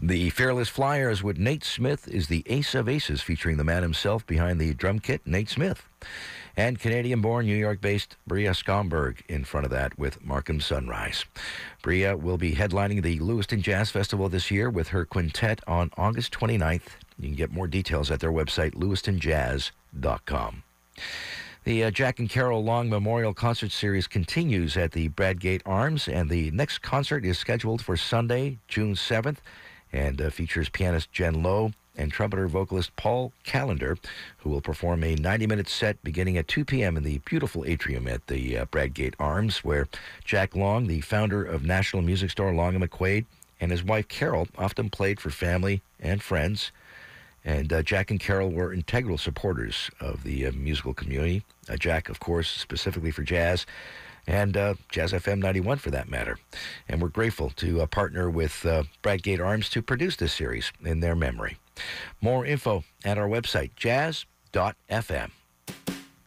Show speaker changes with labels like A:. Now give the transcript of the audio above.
A: The Fearless Flyers with Nate Smith is the ace of aces, featuring the man himself behind the drum kit, Nate Smith. And Canadian-born, New York-based Bria Skomberg in front of that with Markham Sunrise. Bria will be headlining the Lewiston Jazz Festival this year with her quintet on August 29th. You can get more details at their website, lewistonjazz.com. The Jack and Carol Long Memorial Concert Series continues at the Bradgate Arms, and the next concert is scheduled for Sunday, June 7th, and features pianist Jen Lowe and trumpeter-vocalist Paul Callender, who will perform a 90-minute set beginning at 2 p.m. in the beautiful atrium at the Bradgate Arms, where Jack Long, the founder of National Music Store Long and McQuaid, and his wife Carol often played for family and friends. And Jack and Carol were integral supporters of the musical community. Jack, of course, specifically for jazz, and Jazz FM 91 for that matter. And we're grateful to partner with Bradgate Arms to produce this series in their memory. More info at our website, jazz.fm.